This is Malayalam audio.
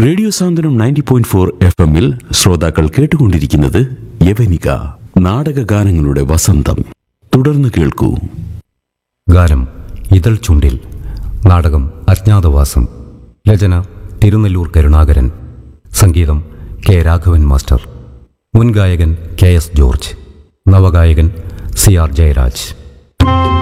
റേഡിയോ സാന്ത്വനം 90.4 FM-ൽ ശ്രോതാക്കൾ കേട്ടുകൊണ്ടിരിക്കുന്നത് യവനിക, നാടകഗാനങ്ങളുടെ വസന്തം. തുടർന്ന് കേൾക്കൂ. ഗാനം ഇതൾ ചുണ്ടിൽ. നാടകം അജ്ഞാതവാസം. രചന തിരുനെല്ലൂർ കരുണാകരൻ. സംഗീതം കെ രാഘവൻ മാസ്റ്റർ. മുൻ ഗായകൻ KS ജോർജ്. നവഗായകൻ CR ജയരാജ്.